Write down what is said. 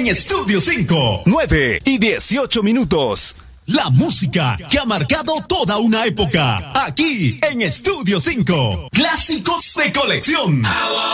en Estudio 5. 9:18. La música que ha marcado toda una época. Aquí en Estudio 5. Clásicos de colección.